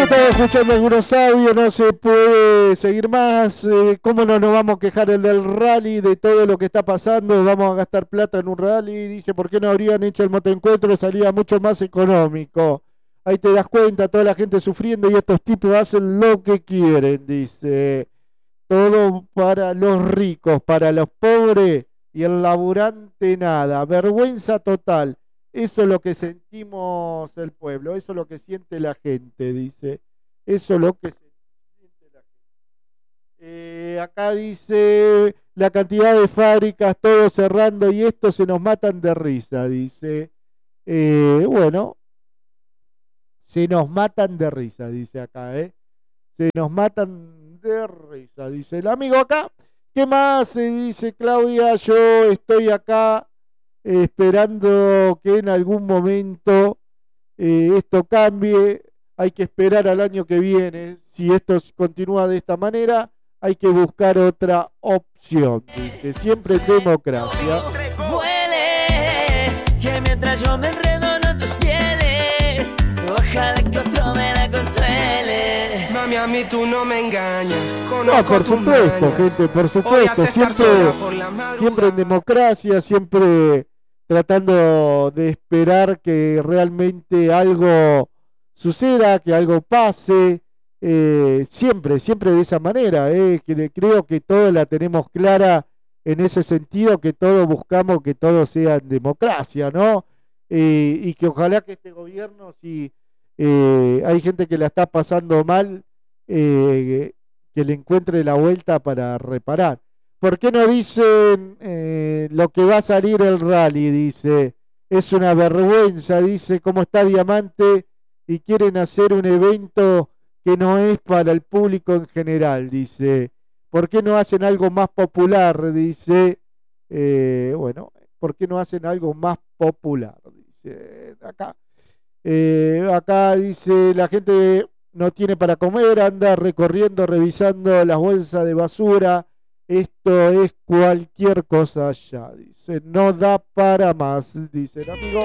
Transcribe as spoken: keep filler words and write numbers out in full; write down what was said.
Estaba escuchando algunos audios, no se puede seguir más. Eh, ¿Cómo no nos vamos a quejar el del rally, de todo lo que está pasando? Vamos a gastar plata en un rally. Dice, ¿por qué no habrían hecho el motoencuentro? Salía mucho más económico. Ahí te das cuenta, toda la gente sufriendo y estos tipos hacen lo que quieren, dice. Todo para los ricos, para los pobres y el laburante nada. Vergüenza total. Eso es lo que sentimos el pueblo, eso es lo que siente la gente, dice. Eso es lo que siente la gente. Eh, acá dice, la cantidad de fábricas, todo cerrando y esto se nos matan de risa, dice. Eh, bueno, se nos matan de risa, dice acá, ¿eh? Se nos matan de risa, dice el amigo acá. ¿Qué más? Eh, dice Claudia, yo estoy acá eh, esperando que en algún momento eh, esto cambie. Hay que esperar al año que viene. Si esto continúa de esta manera, hay que buscar otra opción, dice. Siempre en democracia. Huele, que mientras yo me enredo en tus pieles, ojalá que otro me la consuele. Mami, a mí tú no me engañas. No, por supuesto, gente, por supuesto. Siempre, siempre en democracia, siempre tratando de esperar que realmente algo suceda, que algo pase. Eh, siempre, siempre de esa manera. Eh, que creo que todos la tenemos clara en ese sentido, que todos buscamos que todo sea en democracia, ¿no? Eh, y que ojalá que este gobierno, si eh, hay gente que la está pasando mal, eh, que le encuentre la vuelta para reparar. ¿Por qué no dicen eh, lo que va a salir el rally? Dice, es una vergüenza, dice, cómo está Diamante y quieren hacer un evento que no es para el público en general, dice. ¿Por qué no hacen algo más popular? Dice, eh, bueno, ¿por qué no hacen algo más popular? Dice, acá, eh, acá dice, la gente no tiene para comer, anda recorriendo, revisando las bolsas de basura. Esto es cualquier cosa allá, dice, no da para más, dice el amigo.